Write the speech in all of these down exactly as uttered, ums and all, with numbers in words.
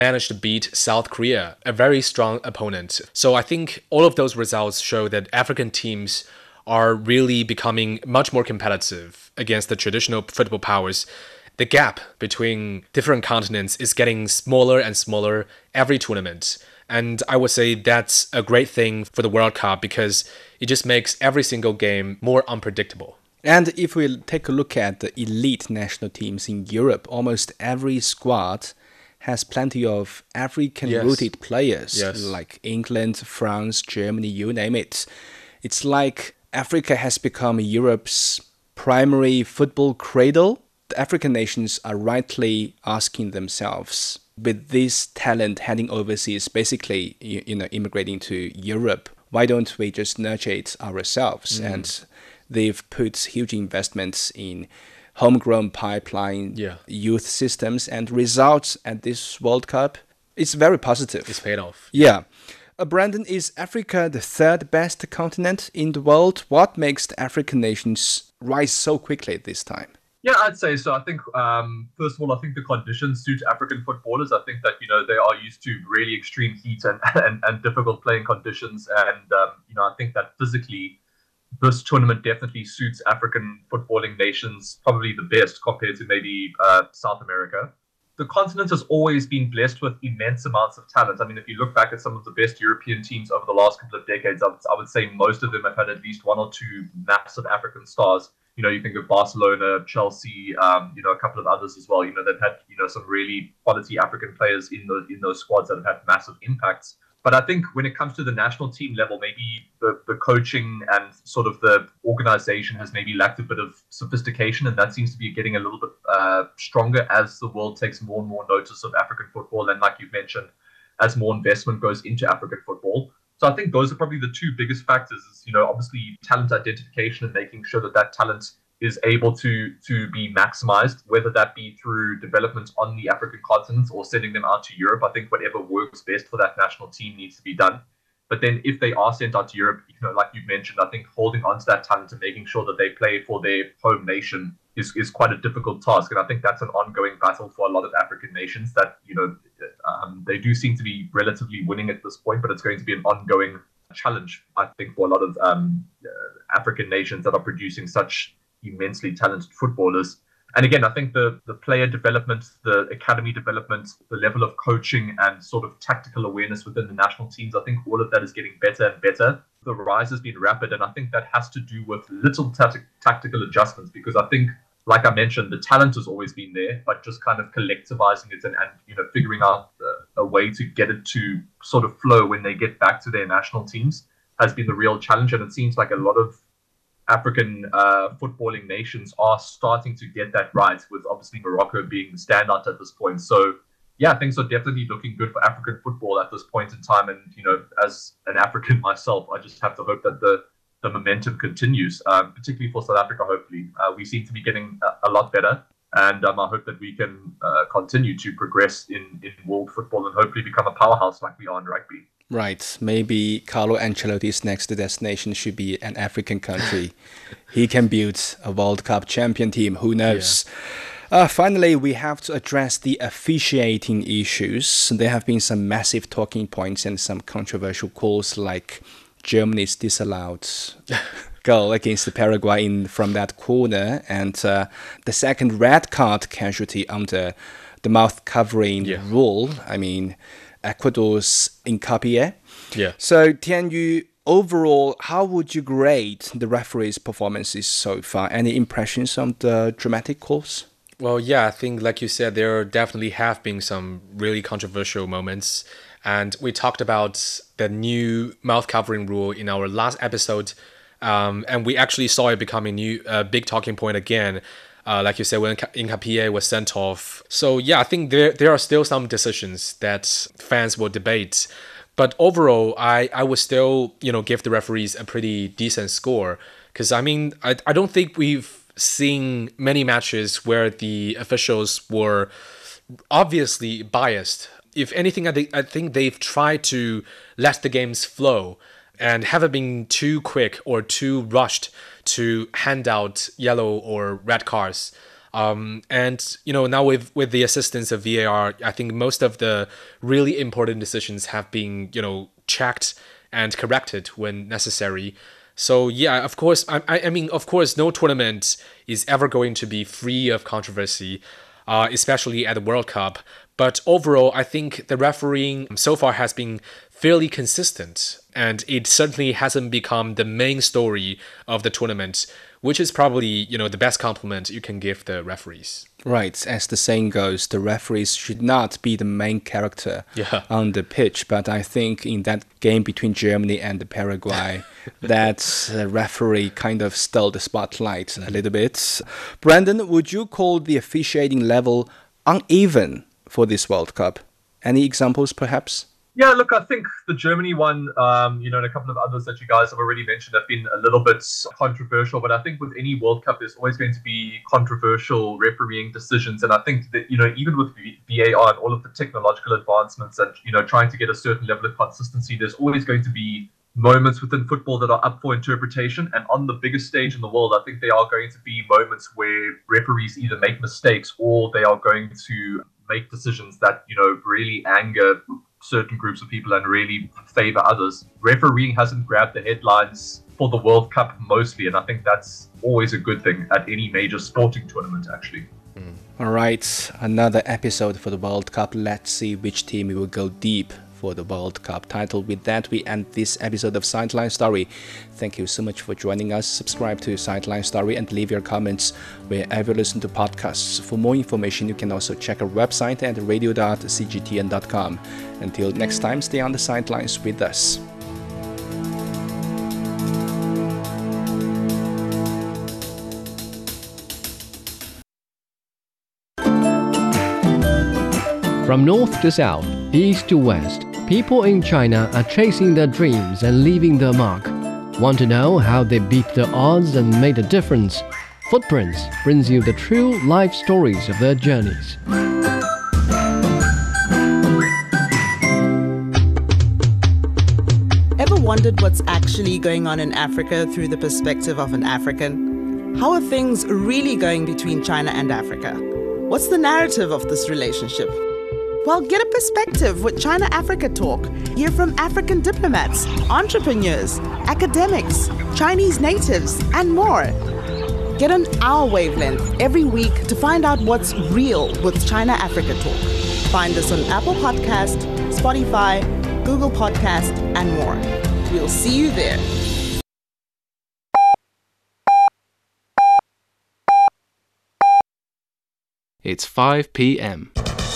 managed to beat South Korea, a very strong opponent. So I think all of those results show that African teams are really becoming much more competitive against the traditional football powers. The gap between different continents is getting smaller and smaller every tournament. And I would say that's a great thing for the World Cup because it just makes every single game more unpredictable. And if we take a look at the elite national teams in Europe, almost every squad has plenty of African-rooted yes. players, yes. like England, France, Germany, you name it. It's like Africa has become Europe's primary football cradle. The African nations are rightly asking themselves, with this talent heading overseas, basically, you, you know, immigrating to Europe, why don't we just nurture it ourselves? Mm. And they've put huge investments in homegrown pipeline, yeah. youth systems, and results at this World Cup. It's very positive. It's paid off. Yeah. Uh, Brandon, is Africa the third best continent in the world? What makes the African nations rise so quickly this time? Yeah, I'd say so. I think, um, first of all, I think the conditions suit African footballers. I think that, you know, they are used to really extreme heat and, and, and difficult playing conditions. And, um, you know, I think that physically, this tournament definitely suits African footballing nations probably the best compared to maybe uh, South America. The continent has always been blessed with immense amounts of talent. I mean, if you look back at some of the best European teams over the last couple of decades, I would, I would say most of them have had at least one or two massive African stars. You know, you think of Barcelona, Chelsea, um, you know, a couple of others as well. You know, they've had, you know, some really quality African players in those in those squads that have had massive impacts. But I think when it comes to the national team level, maybe the, the coaching and sort of the organization has maybe lacked a bit of sophistication, and that seems to be getting a little bit uh, stronger as the world takes more and more notice of African football. And like you've mentioned, as more investment goes into African football. So I think those are probably the two biggest factors is, you know, obviously talent identification and making sure that that talent is able to to be maximized, whether that be through development on the African continent or sending them out to Europe. I think whatever works best for that national team needs to be done. But then if they are sent out to Europe, you know, like you mentioned, I think holding on to that talent and making sure that they play for their home nation is, is quite a difficult task. And I think that's an ongoing battle for a lot of African nations that, you know, um, they do seem to be relatively winning at this point, but it's going to be an ongoing challenge, I think, for a lot of um, uh, African nations that are producing such immensely talented footballers. And again, I think the the player development, the academy development, the level of coaching and sort of tactical awareness within the national teams, I think all of that is getting better and better. The rise has been rapid, and I think that has to do with little tactic, tactical adjustments, because I think, like I mentioned, the talent has always been there, but just kind of collectivizing it and, and you know, figuring out a, a way to get it to sort of flow when they get back to their national teams has been the real challenge. And it seems like a lot of African uh, footballing nations are starting to get that right, with obviously Morocco being the standout at this point. So, yeah, things are definitely looking good for African football at this point in time. And, you know, as an African myself, I just have to hope that the, the momentum continues, um, particularly for South Africa, hopefully. Uh, we seem to be getting a, a lot better. And um, I hope that we can uh, continue to progress in, in world football and hopefully become a powerhouse like we are in rugby. Right. Maybe Carlo Ancelotti's next destination should be an African country. He can build a World Cup champion team. Who knows? Yeah. Uh, finally, we have to address the officiating issues. There have been some massive talking points and some controversial calls, like Germany's disallowed goal against Paraguay in, from that corner, and uh, the second red card casualty under the mouth covering yeah. rule. I mean, Ecuador's Hincapié. Yeah. So, Tianyu, overall, how would you grade the referee's performances so far? Any impressions on the dramatic calls? Well, yeah, I think, like you said, there definitely have been some really controversial moments. And we talked about the new mouth covering rule in our last episode. Um, and we actually saw it become a new uh, big talking point again. Uh, like you said, when Hincapié was sent off. So yeah, I think there there are still some decisions that fans will debate. But overall, I, I would still, you know, give the referees a pretty decent score. Because, I mean, I, I don't think we've seen many matches where the officials were obviously biased. If anything, I think, I think they've tried to let the games flow and haven't been too quick or too rushed to hand out yellow or red cards. Um, and you know, now with with the assistance of V A R, I think most of the really important decisions have been, you know, checked and corrected when necessary. So yeah, of course, I, I mean, of course, no tournament is ever going to be free of controversy, uh, especially at the World Cup. But overall, I think the refereeing so far has been fairly consistent, and it certainly hasn't become the main story of the tournament, which is probably, you know, the best compliment you can give the referees. Right, as the saying goes, the referees should not be the main character yeah. on the pitch. But I think in that game between Germany and Paraguay, that uh, referee kind of stole the spotlight a little bit. Brandon, would you call the officiating level uneven for this World Cup? Any examples, perhaps? Yeah, look, I think the Germany one, um, you know, and a couple of others that you guys have already mentioned have been a little bit controversial. But I think with any World Cup, there's always going to be controversial refereeing decisions. And I think that, you know, even with V A R and all of the technological advancements and, you know, trying to get a certain level of consistency, there's always going to be moments within football that are up for interpretation. And on the biggest stage in the world, I think there are going to be moments where referees either make mistakes or they are going to make decisions that, you know, really anger certain groups of people and really favor others. Refereeing hasn't grabbed the headlines for the World Cup mostly, and I think that's always a good thing at any major sporting tournament, actually. Mm. All right, another episode for the World Cup. Let's see which team will go deep for the World Cup title. With that, we end this episode of Sideline Story. Thank you so much for joining us. Subscribe to Sideline Story and leave your comments wherever you listen to podcasts. For more information, you can also check our website at radio dot c g t n dot com. Until next time, stay on the sidelines with us. From north to south, east to west, people in China are chasing their dreams and leaving their mark. Want to know how they beat the odds and made a difference? Footprints brings you the true life stories of their journeys. Ever wondered what's actually going on in Africa through the perspective of an African? How are things really going between China and Africa? What's the narrative of this relationship? Well, get a perspective with China-Africa Talk. Hear from African diplomats, entrepreneurs, academics, Chinese natives, and more. Get on our wavelength every week to find out what's real with China-Africa Talk. Find us on Apple Podcast, Spotify, Google Podcast, and more. We'll see you there. It's five p.m.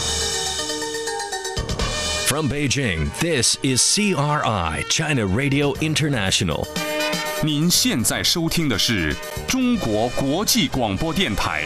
From Beijing, this is C R I, China Radio International. 您现在收听的是中国国际广播电台。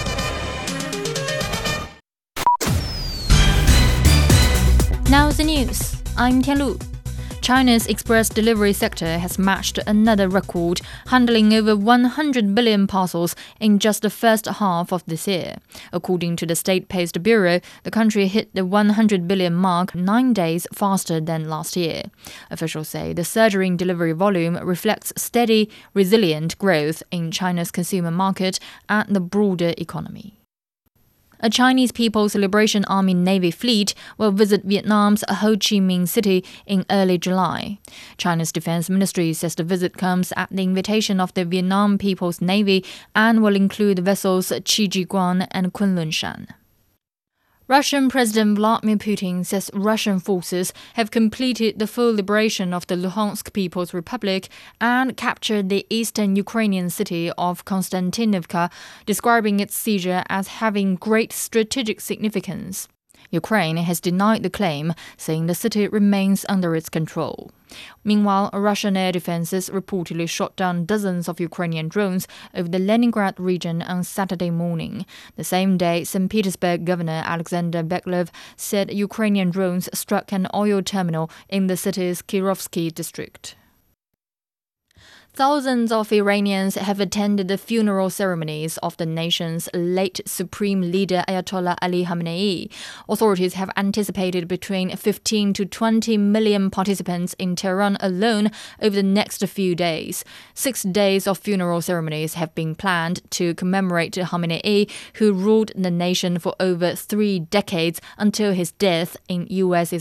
Now the news. I'm Tianlu. China's express delivery sector has matched another record, handling over one hundred billion parcels in just the first half of this year. According to the State Post Bureau, the country hit the one hundred billion mark nine days faster than last year. Officials say the surging delivery volume reflects steady, resilient growth in China's consumer market and the broader economy. A Chinese People's Liberation Army Navy fleet will visit Vietnam's Ho Chi Minh City in early July. China's Defense Ministry says the visit comes at the invitation of the Vietnam People's Navy and will include vessels Chi Ji Guan and Kunlun Shan. Russian President Vladimir Putin says Russian forces have completed the full liberation of the Luhansk People's Republic and captured the eastern Ukrainian city of Konstantinovka, describing its seizure as having great strategic significance. Ukraine has denied the claim, saying the city remains under its control. Meanwhile, Russian air defenses reportedly shot down dozens of Ukrainian drones over the Leningrad region on Saturday morning. The same day, Saint Petersburg Governor Alexander Beklev said Ukrainian drones struck an oil terminal in the city's Kirovsky district. Thousands of Iranians have attended the funeral ceremonies of the nation's late Supreme Leader Ayatollah Ali Khamenei. Authorities have anticipated between fifteen to twenty million participants in Tehran alone over the next few days. Six days of funeral ceremonies have been planned to commemorate Khamenei, who ruled the nation for over three decades until his death in U S